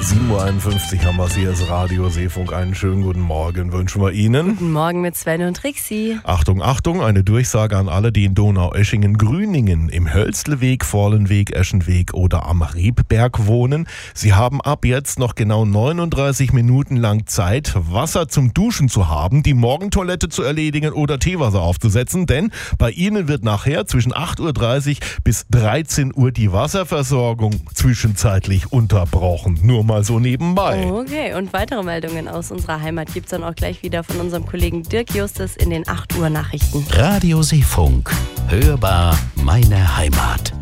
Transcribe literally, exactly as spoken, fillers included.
sieben Uhr einundfünfzig haben wir es hier, das Radio Seefunk. Einen schönen guten Morgen wünschen wir Ihnen. Guten Morgen mit Sven und Trixi. Achtung, Achtung, eine Durchsage an alle, die in Donaueschingen, Grüningen, im Hölzleweg, Vorlenweg, Eschenweg oder am Riebberg wohnen. Sie haben ab jetzt noch genau neununddreißig Minuten lang Zeit, Wasser zum Duschen zu haben, die Morgentoilette zu erledigen oder Teewasser aufzusetzen, denn bei Ihnen wird nachher zwischen acht Uhr dreißig bis dreizehn Uhr die Wasserversorgung zwischenzeitlich unterbrochen. Nur mal so nebenbei. Okay, und weitere Meldungen aus unserer Heimat gibt es dann auch gleich wieder von unserem Kollegen Dirk Justus in den acht Uhr Nachrichten. Radio Seefunk. Hörbar meine Heimat.